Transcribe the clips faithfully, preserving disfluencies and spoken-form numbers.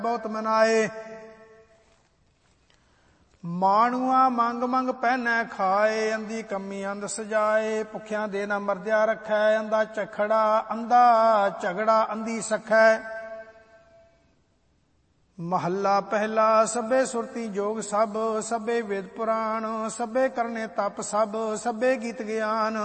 बहुत मनाए। माणुआ मंग मंग पहने खाए, अंधी कमी अंध सजाए। भुखिया दे ना मरद्या रखै, अंधा झखड़ा अंधा झगड़ा अंधी सखै। महला पहला सबे सुरती जोग सब, सबे वेद पुराण सबे करने तप सब, सबे गीत ज्ञान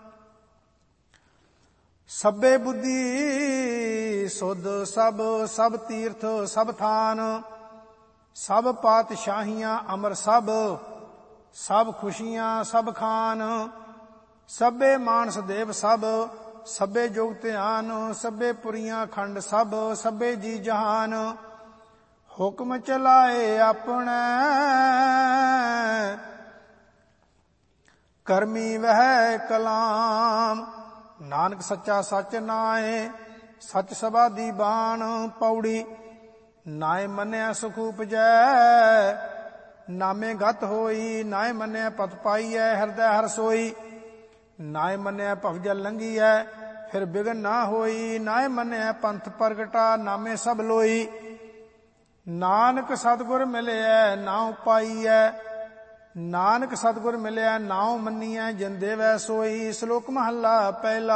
सबे बुद्धि सुध सब, सब तीर्थ सब थान सब पातशाहियां अमर सब, सब खुशियां सब खान सबे मानस देव सब, सबे जोग ध्यान सबे पुरियां खंड सब, सबे जी जहान। हुक्म चलाए अपने करमी वह कलाम। नानक सच्चा सच नाए, सच सबादी बाण पौड़ी। नाए मन्या सुख उपजै, नामे गत होई। नाए मन्या पत पाईऐ, हृदय हर सोई। नाए मन्या भवजल लंघीऐ, फिर बिघन ना होई। नाए मन्या पंथ प्रगटा, नामे सब लोई। नानक सतगुर मिलिया नाउ पाईऐ, नानक सतगुर मिलिया नाउ मन्नीऐ। जिन देवै सोई। श्लोक महला पहला।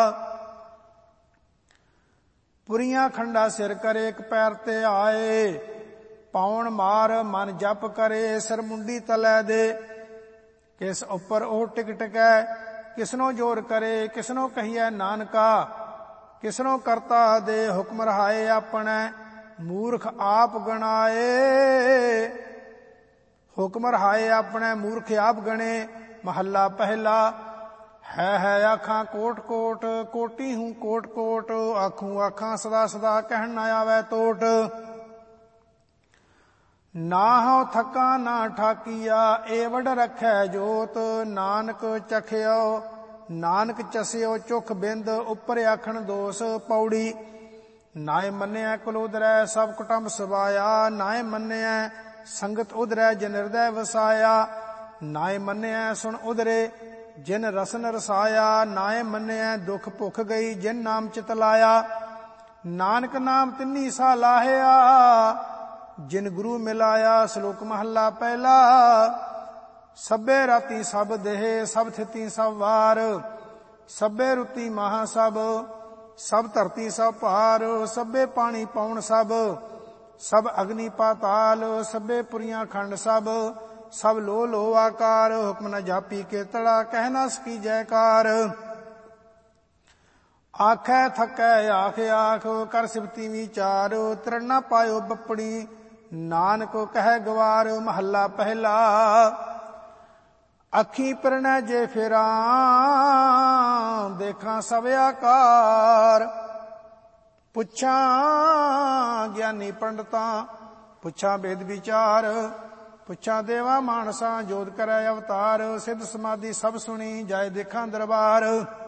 पुरियां खंडा सिर करे, एक पैर ते आए। पाउन मार मन जप करे, सिर मुंडी तलै दे। किस उपर ओह टिक टिकै, किसनो जोर करे। किसनो कहिए नानका, किसनो करता दे। हुक्म रहाए अपने, मूर्ख आप गणाए। हुक्म रहाए अपने, मूर्ख आप गणे। महला पहला। है है आखां कोट कोट, कोटि हूं कोट कोट। आखूं आखां सदा सदा, कहन न आवे तोट। ना हो थका ना ठाकिया, ए वड रखै जोत। नानक चखियो नानक चसियो, चुख बिंद उपर आखण दोष पौड़ी। नाए मन्निया कुल उदरै, सब कुटुंब सवाया। नाए मन्निया संगत उदरै, जिन हृदय वसाया। नाए मन्निया सुन उदरे, जिन रसन रसाया। नाए मन्निया दुख भुख गई, जिन नाम चित लाया। नानक नाम तिन्नी सा लाहिया, जिन गुरु मिलाया। श्लोक महला पहला। सबे राती सब देह, सब थिति सब वार। सबे रुती महा सब, सब धरती सब भार। सबे पानी पौन सब, सब अग्नि पाताल। सबे पुरियां खंड सब, सब लो लो आकार। हुक्म न जापी के तड़ा, कहना सकी जयकार। आखै थकै आख आख, कर सिफती विचार। तरना पायो बपड़ी, नानक कह गवार। महला पहला। अखी परनै जे फेरां, देखा सब आकार। पुछां ज्ञानी पंडितां, पुछां वेद विचार। पुछां देवा मानसां, जोत करै अवतार। सिद्ध समाधि सब सुनी, जाय देखां दरबार।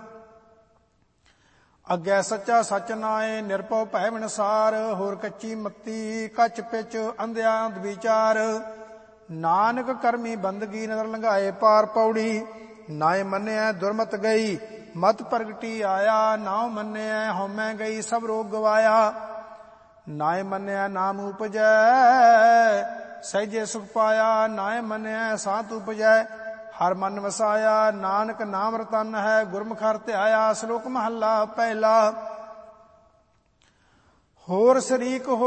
अग्गै सच्चा सच नाए, निरभਉ भੈ बिनसार। होर कच्ची मत्ती, कच पिच अंधिया अंध विचार। नानक करमी बंदगी, नदर लंघाए पार पौड़ी। नाए मन्निया दुर्मत गई, मत प्रगटी आया। नाउ मन्निया हਉਮੈ गई, सब रोग गवाया। नाए मन्निया नाम उपजै, सहजे सुख पाया। नाए मन्निया सात उपजै, हर मन वसाया। नानक नाम रतन है, गुरमुख हर ध्याया। श्लोक महला पहला। होर शरीक हो